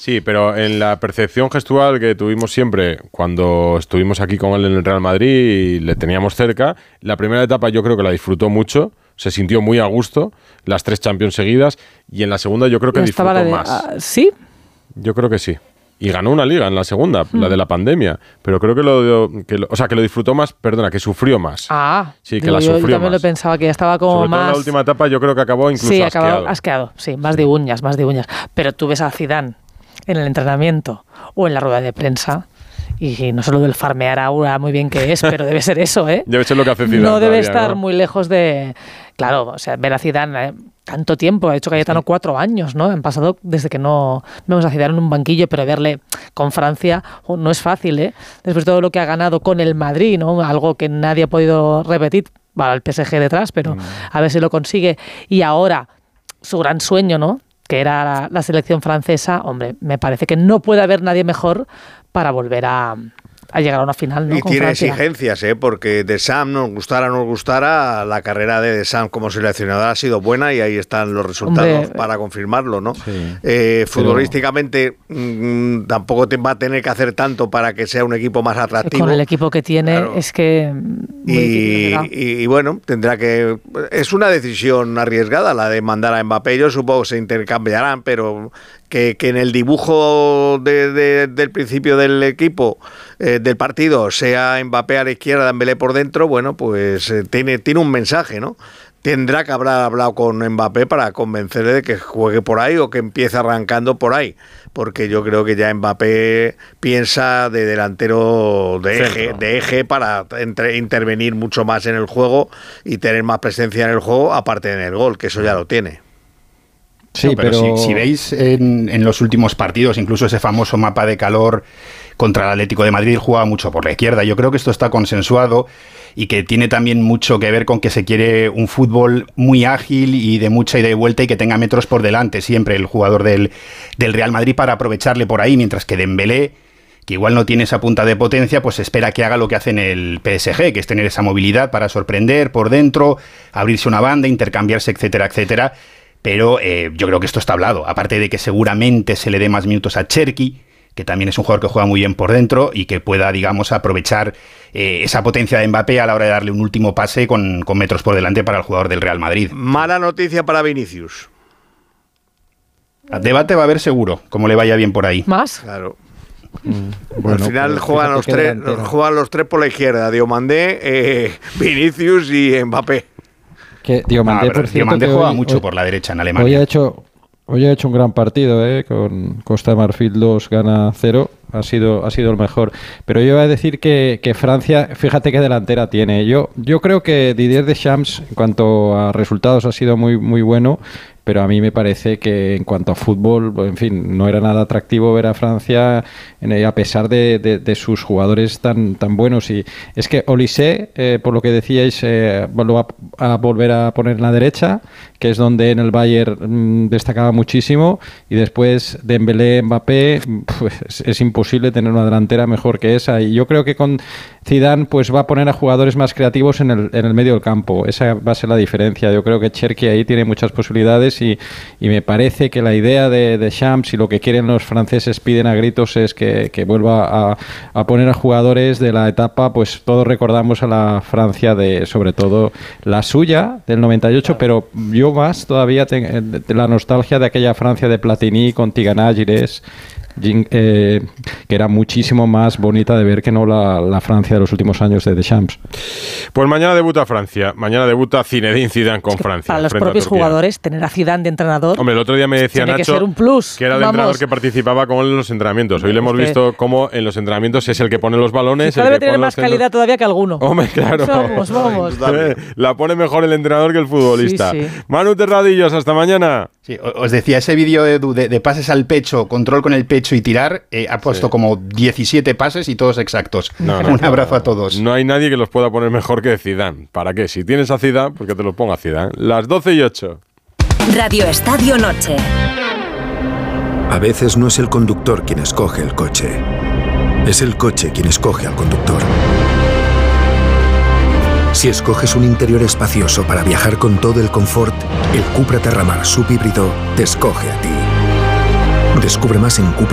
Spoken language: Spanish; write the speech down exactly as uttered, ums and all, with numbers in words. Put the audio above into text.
Sí, pero en la percepción gestual que tuvimos siempre cuando estuvimos aquí con él en el Real Madrid y le teníamos cerca, la primera etapa yo creo que la disfrutó mucho, se sintió muy a gusto, las tres Champions seguidas, y en la segunda yo creo que disfrutó de, más. Uh, ¿Sí? Yo creo que sí. Y ganó una liga en la segunda, mm. la de la pandemia. Pero creo que lo, que lo... O sea, que lo disfrutó más, perdona, que sufrió más. Ah. Sí, que digo, la yo, sufrió yo también más. lo pensaba, que ya estaba como Sobre más... todo en la última etapa yo creo que acabó incluso sí, asqueado. acabó asqueado, sí, más de uñas, más de uñas. Pero tú ves a Zidane en el entrenamiento o en la rueda de prensa... Y no solo del farmear ahora muy bien que es, pero debe ser eso, ¿eh? Debe ser lo que hace Zidane. No debe todavía, estar ¿no? muy lejos de... Claro, o sea, ver a Zidane... ¿eh? Tanto tiempo, ha hecho Cayetano sí. cuatro años, ¿no? Han pasado desde que no vemos a Zidane en un banquillo, pero verle con Francia oh, no es fácil, ¿eh? Después de todo lo que ha ganado con el Madrid, ¿no? Algo que nadie ha podido repetir, va el P S G detrás, pero mm. a ver si lo consigue. Y ahora, su gran sueño, ¿no? Que era la, la selección francesa, hombre, me parece que no puede haber nadie mejor para volver a... a llegar a una final, ¿no? Y con tiene Francia. exigencias, ¿eh? Porque Deschamps, nos gustara o no nos gustara, la carrera de Deschamps como seleccionador ha sido buena y ahí están los resultados Hombre, para confirmarlo, ¿no? Sí, eh, futbolísticamente mmm, tampoco te va a tener que hacer tanto para que sea un equipo más atractivo. Con el equipo que tiene, claro. es que... Y, y, y bueno, tendrá que... Es una decisión arriesgada la de mandar a Mbappé. Yo supongo que se intercambiarán, pero... Que, que en el dibujo de, de, del principio del equipo, eh, del partido, sea Mbappé a la izquierda, Dembélé por dentro, bueno, pues eh, tiene, tiene un mensaje, ¿no? Tendrá que haber hablado con Mbappé para convencerle de que juegue por ahí o que empiece arrancando por ahí, porque yo creo que ya Mbappé piensa de delantero de eje, de eje para entre, intervenir mucho más en el juego y tener más presencia en el juego, aparte en el gol, que eso ya lo tiene. Sí, no, pero, pero... Si, si veis en, en los últimos partidos, incluso ese famoso mapa de calor contra el Atlético de Madrid, jugaba mucho por la izquierda. Yo creo que esto está consensuado y que tiene también mucho que ver con que se quiere un fútbol muy ágil y de mucha ida y vuelta y que tenga metros por delante siempre el jugador del, del Real Madrid para aprovecharle por ahí, mientras que Dembélé, que igual no tiene esa punta de potencia, pues espera que haga lo que hace en el P S G, que es tener esa movilidad para sorprender por dentro, abrirse una banda, intercambiarse, etcétera, etcétera. Pero eh, yo creo que esto está hablado, aparte de que seguramente se le dé más minutos a Cherki, que también es un jugador que juega muy bien por dentro y que pueda, digamos, aprovechar eh, esa potencia de Mbappé a la hora de darle un último pase con, con metros por delante para el jugador del Real Madrid. Mala noticia para Vinicius. Debate va a haber seguro, como le vaya bien por ahí. ¿Más? Claro. Mm, bueno, al final juegan los, tres, juegan los tres por la izquierda, Diomandé, eh, Vinicius y Mbappé. Que Diomandé, ah, por cierto, Diomandé juega hoy, mucho hoy, por la derecha en Alemania. Hoy ha hecho, hoy ha hecho un gran partido, ¿eh? Con Costa de Marfil dos, gana cero. Ha sido, ha sido el mejor. Pero yo iba a decir que, que Francia, fíjate qué delantera tiene. Yo, yo creo que Didier Deschamps, en cuanto a resultados, ha sido muy, muy bueno. Pero a mí me parece que en cuanto a fútbol, en fin, no era nada atractivo ver a Francia a pesar de, de, de sus jugadores tan, tan buenos. Y es que Olise, eh, por lo que decíais, eh, lo va a volver a poner en la derecha, que es donde en el Bayern mmm, destacaba muchísimo, y después Dembélé, Mbappé, pues es imposible tener una delantera mejor que esa. Y yo creo que con Zidane pues va a poner a jugadores más creativos en el, en el medio del campo. Esa va a ser la diferencia. Yo creo que Cherki ahí tiene muchas posibilidades. Y, y me parece que la idea de, de Champs y lo que quieren los franceses, piden a gritos, es que, que vuelva a, a poner a jugadores de la etapa, pues todos recordamos a la Francia de, sobre todo la suya del noventa y ocho, pero yo más todavía tengo la nostalgia de aquella Francia de Platini con Tigana, Gires, Eh, que era muchísimo más bonita de ver que no la, la Francia de los últimos años de Deschamps. Pues mañana debuta Francia, mañana debuta Zinedine Zidane con es que Francia. Para los propios jugadores, tener a Zidane de entrenador. Hombre, el otro día me decía Nacho que, ser un plus. que era el Vamos. entrenador que participaba con él en los entrenamientos. Hoy le hemos es visto cómo en los entrenamientos es el que pone los balones. Quizá debe tener más calidad todavía que alguno. Hombre, claro. Vamos, vamos. La pone mejor el entrenador que el futbolista. Sí, sí. Manu Terradillos, hasta mañana. Sí, os decía, ese vídeo de, de, de pases al pecho, control con el pecho y tirar, eh, ha puesto sí. como diecisiete pases y todos exactos. No, no, Un no, abrazo no, a todos. No hay nadie que los pueda poner mejor que Zidane. ¿Para qué? Si tienes a Zidane, pues que te lo ponga Zidane. Las doce y ocho. Radio Estadio Noche. A veces no es el conductor quien escoge el coche. Es el coche quien escoge al conductor. Si escoges un interior espacioso para viajar con todo el confort, el Cupra Terramar subhíbrido te escoge a ti. Descubre más en Cupra.